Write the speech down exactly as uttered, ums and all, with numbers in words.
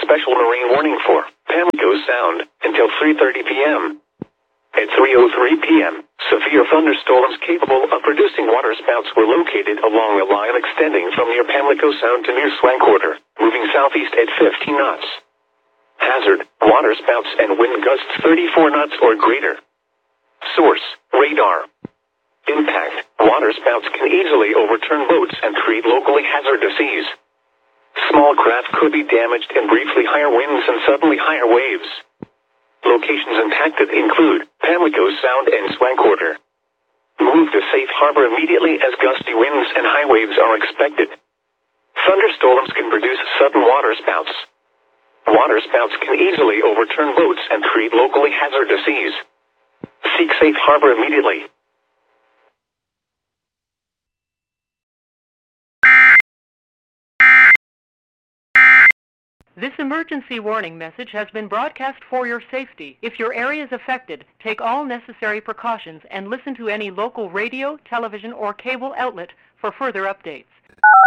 special marine warning for Pamlico Sound until three thirty p.m. At three oh three p.m., severe thunderstorms capable of producing waterspouts were located along a line extending from near Pamlico Sound to near Swankwater, moving southeast at fifty knots. Hazard, waterspouts and wind gusts thirty-four knots or greater. Source, radar. Impact, waterspouts can easily overturn boats and create locally hazardous seas. Small craft could be damaged in briefly higher winds and suddenly higher waves. Locations impacted include Pamlico Sound and Swankwater. Move to safe harbor immediately as gusty winds and high waves are expected. Thunderstorms can produce sudden waterspouts. Waterspouts can easily overturn boats and create locally hazardous seas. Seek safe harbor immediately. This emergency warning message has been broadcast for your safety. If your area is affected, take all necessary precautions and listen to any local radio, television, or cable outlet for further updates.